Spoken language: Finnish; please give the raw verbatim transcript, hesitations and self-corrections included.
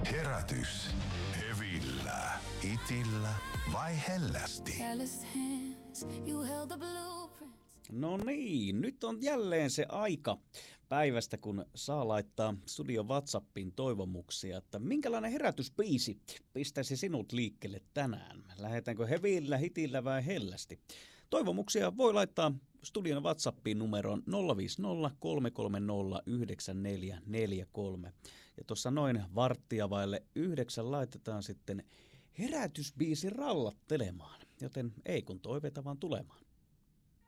Herätys. Hevillä, hitillä vai hellästi? No niin, nyt on jälleen se aika päivästä, kun saa laittaa studion WhatsAppiin toivomuksia, että minkälainen herätysbiisi pistäisi sinut liikkeelle tänään. Lähdetäänkö hevillä, hitillä vai hellästi? Toivomuksia voi laittaa studion WhatsAppiin numeroon nolla viisi nolla kolme kolme nolla yhdeksän neljä neljä kolme. Ja tuossa noin varttia vaille yhdeksän laitetaan sitten herätysbiisi rallattelemaan, joten ei kun toiveita vaan tulemaan.